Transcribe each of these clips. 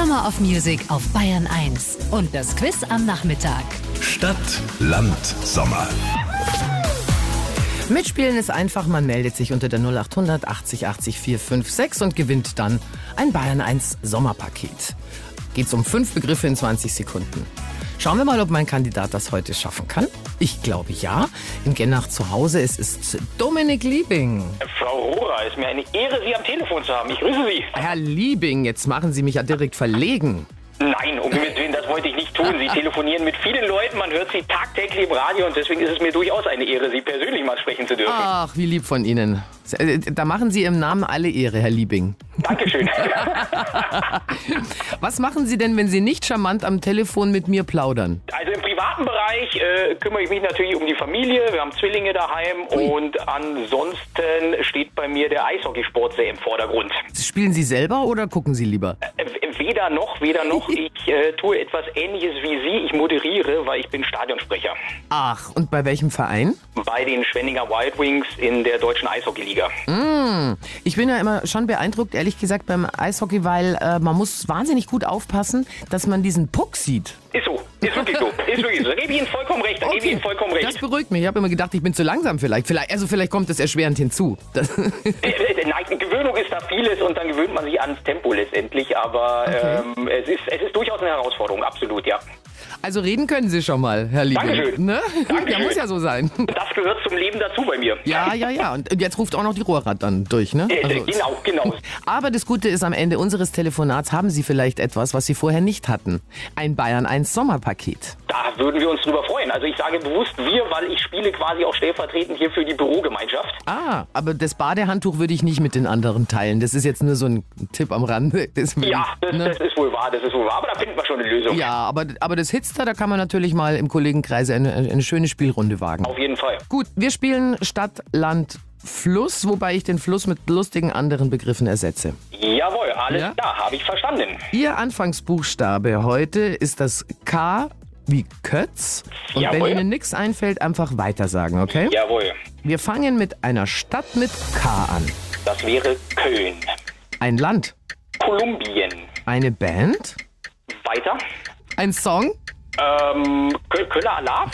Summer of Music auf Bayern 1 und das Quiz am Nachmittag. Stadt, Land, Sommer. Mitspielen ist einfach, man meldet sich unter der 0800 80 80 456 und gewinnt dann ein Bayern 1 Sommerpaket. Geht's um 5 Begriffe in 20 Sekunden. Schauen wir mal, ob mein Kandidat das heute schaffen kann. Ich glaube ja. In Gennach zu Hause, es ist Dominik Liebing. Frau Rohrer, es ist mir eine Ehre, Sie am Telefon zu haben. Ich grüße Sie. Herr Liebing, jetzt machen Sie mich ja direkt verlegen. Nein, um Gottes Willen, das wollte ich nicht tun. Sie telefonieren mit vielen Leuten, man hört Sie tagtäglich im Radio und deswegen ist es mir durchaus eine Ehre, Sie persönlich mal sprechen zu dürfen. Ach, wie lieb von Ihnen. Da machen Sie im Namen alle Ehre, Herr Liebing. Dankeschön. Was machen Sie denn, wenn Sie nicht charmant am Telefon mit mir plaudern? Also im privaten Bereich kümmere ich mich natürlich um die Familie. Wir haben Zwillinge daheim und ansonsten steht bei mir der Eishockeysport sehr im Vordergrund. Spielen Sie selber oder gucken Sie lieber? Weder noch. Ich tue etwas Ähnliches wie Sie. Ich moderiere, weil ich bin Stadionsprecher. Ach, und bei welchem Verein? Bei den Schwenninger Wild Wings in der deutschen Eishockeyliga. Ich bin ja immer schon beeindruckt, ehrlich gesagt, beim Eishockey, weil man muss wahnsinnig gut aufpassen, dass man diesen Puck sieht. Ist so, ist wirklich so. Da gebe ich Ihnen vollkommen recht. Das beruhigt mich. Ich habe immer gedacht, ich bin zu langsam vielleicht. Vielleicht kommt es erschwerend hinzu. Nein, Gewöhnung ist da vieles und dann gewöhnt man sich ans Tempo letztendlich. Aber es ist durchaus eine Herausforderung, absolut, ja. Also reden können Sie schon mal, Herr Liebing. Dankeschön. Ne? Dankeschön. Ja, muss ja so sein. Das gehört zum Leben dazu bei mir. Ja. Und jetzt ruft auch noch die Rohrrad dann durch, ne? Genau. Aber das Gute ist, am Ende unseres Telefonats haben Sie vielleicht etwas, was Sie vorher nicht hatten. Ein Bayern 1 Sommerpaket. Da würden wir uns drüber freuen. Also ich sage bewusst wir, weil ich spiele quasi auch stellvertretend hier für die Bürogemeinschaft. Aber das Badehandtuch würde ich nicht mit den anderen teilen. Das ist jetzt nur so ein Tipp am Rande. Das ist wohl wahr. Aber da finden wir schon eine Lösung. Ja, aber das Hitster, da kann man natürlich mal im Kollegenkreis eine schöne Spielrunde wagen. Auf jeden Fall. Gut, wir spielen Stadt, Land, Fluss, wobei ich den Fluss mit lustigen anderen Begriffen ersetze. Jawohl, alles klar, habe ich verstanden. Ihr Anfangsbuchstabe heute ist das K wie Kötz. Und Jawohl. wenn Ihnen nichts einfällt, einfach weitersagen, okay? Jawohl. Wir fangen mit einer Stadt mit K an. Das wäre Köln. Ein Land. Kolumbien. Eine Band. Weiter. Ein Song. Köller Alarv.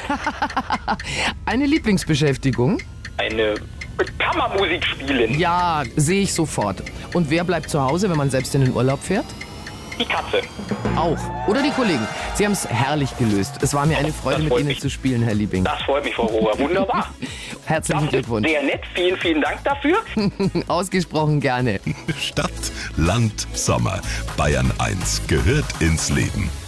Eine Lieblingsbeschäftigung. Eine Kammermusik spielen. Ja, sehe ich sofort. Und wer bleibt zu Hause, wenn man selbst in den Urlaub fährt? Die Katze. Auch. Oder die Kollegen. Sie haben es herrlich gelöst. Es war mir eine Freude, mit Ihnen zu spielen, Herr Liebing. Das freut mich, Frau Rohrer. Wunderbar. Herzlichen Glückwunsch. Sehr nett. Vielen Dank dafür. Ausgesprochen gerne. Stadt, Land, Sommer. Bayern 1 gehört ins Leben.